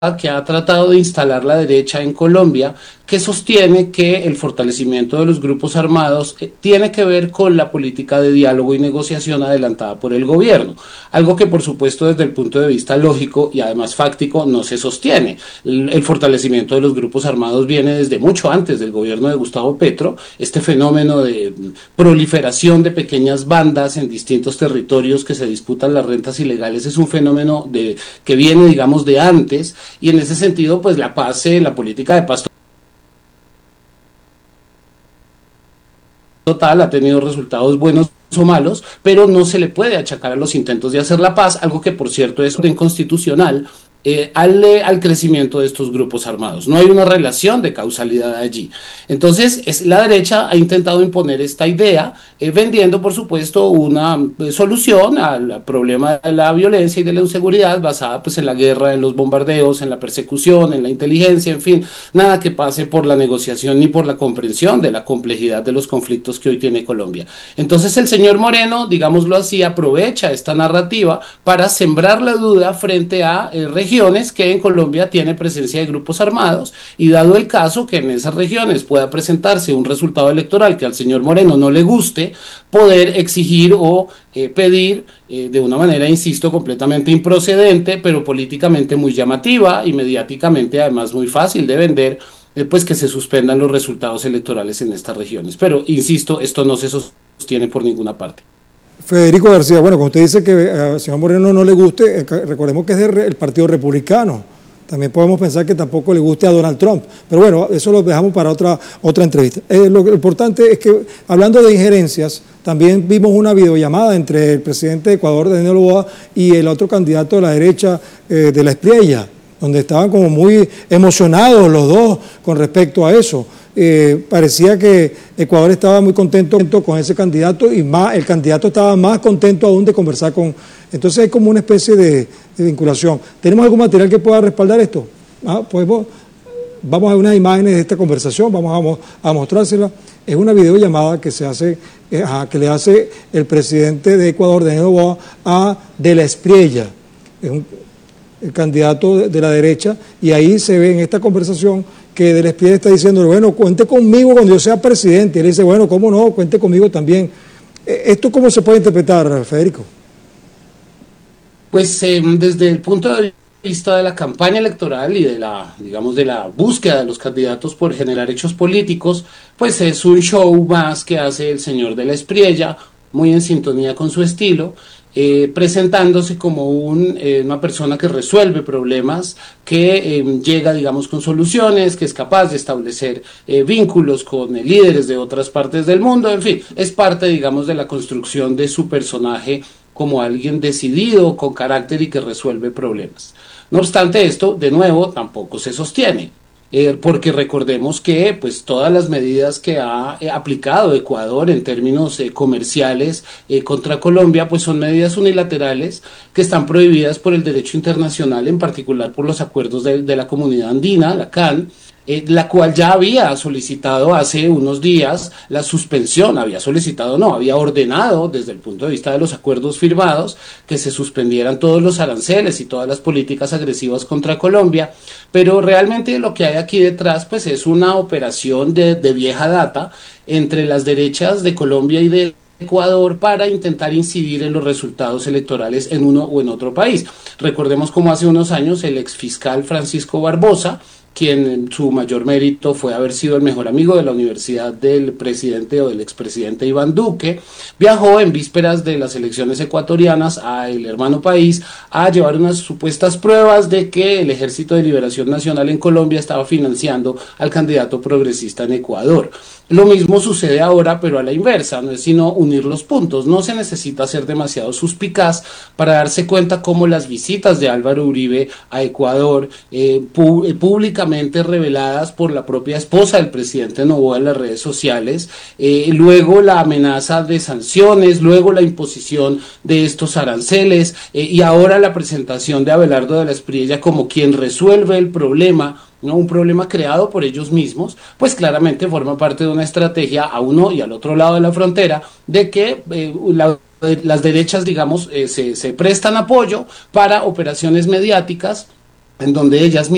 que ha tratado de instalar la derecha en Colombia, que sostiene que el fortalecimiento de los grupos armados tiene que ver con la política de diálogo y negociación adelantada por el gobierno, algo que por supuesto desde el punto de vista lógico y además fáctico no se sostiene. El fortalecimiento de los grupos armados viene desde mucho antes del gobierno de Gustavo Petro. Este fenómeno de proliferación de pequeñas bandas en distintos territorios que se disputan las rentas ilegales es un fenómeno que viene, digamos, de antes, y en ese sentido, pues la paz, la política de paz total ha tenido resultados buenos o malos, pero no se le puede achacar a los intentos de hacer la paz, algo que por cierto es inconstitucional, al crecimiento de estos grupos armados. No hay una relación de causalidad allí. Entonces, la derecha ha intentado imponer esta idea, vendiendo, por supuesto, una solución al problema de la violencia y de la inseguridad basada pues, en la guerra, en los bombardeos, en la persecución, en la inteligencia, en fin, nada que pase por la negociación ni por la comprensión de la complejidad de los conflictos que hoy tiene Colombia. Entonces, el señor Moreno, digámoslo así, aprovecha esta narrativa para sembrar la duda frente a regiones que en Colombia tiene presencia de grupos armados, y dado el caso que en esas regiones pueda presentarse un resultado electoral que al señor Moreno no le guste, poder exigir o pedir de una manera, insisto, completamente improcedente, pero políticamente muy llamativa y mediáticamente además muy fácil de vender, pues que se suspendan los resultados electorales en estas regiones. Pero, insisto, esto no se sostiene por ninguna parte. Federico García, bueno, como usted dice que al señor Moreno no le guste, recordemos que es del Partido Republicano. También podemos pensar que tampoco le guste a Donald Trump. Pero bueno, eso lo dejamos para otra entrevista. Lo importante es que, hablando de injerencias, también vimos una videollamada entre el presidente de Ecuador, Daniel Noboa, y el otro candidato de la derecha, de la Espriella, donde estaban como muy emocionados los dos con respecto a eso. Parecía que Ecuador estaba muy contento con ese candidato, y más, el candidato estaba más contento aún de conversar con... Entonces hay como una especie de vinculación. ¿Tenemos algún material que pueda respaldar esto? Pues vamos a ver unas imágenes de esta conversación, vamos a mostrárselas. Es una videollamada que se hace, que le hace el presidente de Ecuador, Daniel Noboa, a De la Espriella, el candidato de la derecha, y ahí se ve en esta conversación que De la Espriella está diciendo, bueno, cuente conmigo cuando yo sea presidente. Y él dice, bueno, ¿cómo no? Cuente conmigo también. ¿Esto cómo se puede interpretar, Federico? Pues desde el punto de vista de la campaña electoral y de la, digamos, de la búsqueda de los candidatos por generar hechos políticos, pues es un show más que hace el señor De la Espriella, muy en sintonía con su estilo, presentándose como una persona que resuelve problemas, que llega, digamos, con soluciones, que es capaz de establecer vínculos con líderes de otras partes del mundo, en fin, es parte, digamos, de la construcción de su personaje como alguien decidido, con carácter y que resuelve problemas. No obstante esto, de nuevo, tampoco se sostiene. Porque recordemos que pues todas las medidas que ha aplicado Ecuador en términos comerciales contra Colombia pues son medidas unilaterales que están prohibidas por el derecho internacional, en particular por los acuerdos de la Comunidad Andina, la CAN, la cual ya había solicitado hace unos días la suspensión, había ordenado desde el punto de vista de los acuerdos firmados que se suspendieran todos los aranceles y todas las políticas agresivas contra Colombia, pero realmente lo que hay aquí detrás pues es una operación de vieja data entre las derechas de Colombia y de Ecuador para intentar incidir en los resultados electorales en uno o en otro país. Recordemos cómo hace unos años el exfiscal Francisco Barbosa, quien en su mayor mérito fue haber sido el mejor amigo de la universidad del presidente o del expresidente Iván Duque, viajó en vísperas de las elecciones ecuatorianas al hermano país a llevar unas supuestas pruebas de que el Ejército de Liberación Nacional en Colombia estaba financiando al candidato progresista en Ecuador. Lo mismo sucede ahora, pero a la inversa, no es sino unir los puntos. No se necesita ser demasiado suspicaz para darse cuenta cómo las visitas de Álvaro Uribe a Ecuador, públicamente reveladas por la propia esposa del presidente Noboa en las redes sociales, luego la amenaza de sanciones, luego la imposición de estos aranceles, y ahora la presentación de Abelardo de la Espriella como quien resuelve el problema, ¿no? Un problema creado por ellos mismos, pues claramente forma parte de una estrategia a uno y al otro lado de la frontera de que las derechas, digamos, se prestan apoyo para operaciones mediáticas en donde ellas mismas